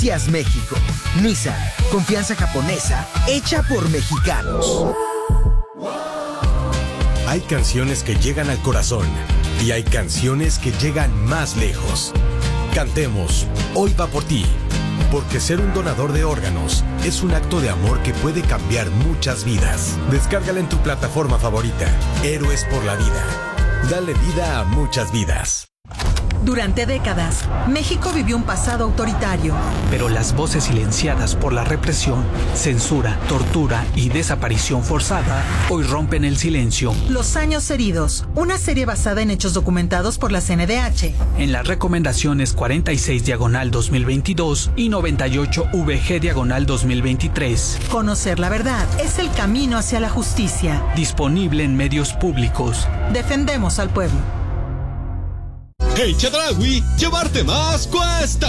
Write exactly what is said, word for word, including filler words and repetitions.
Gracias, México. Nissan, confianza japonesa, hecha por mexicanos. Hay canciones que llegan al corazón y hay canciones que llegan más lejos. Cantemos Hoy va por ti, porque ser un donador de órganos es un acto de amor que puede cambiar muchas vidas. Descárgala en tu plataforma favorita. Héroes por la vida. Dale vida a muchas vidas. Durante décadas, México vivió un pasado autoritario. Pero las voces silenciadas por la represión, censura, tortura y desaparición forzada hoy rompen el silencio. Los años heridos, una serie basada en hechos documentados por la C N D H. En las recomendaciones cuarenta y seis diagonal dos mil veintidós y noventa y ocho V G diagonal dos mil veintitrés. Conocer la verdad es el camino hacia la justicia. Disponible en medios públicos. Defendemos al pueblo. Hey Chedraui, llevarte más cuesta.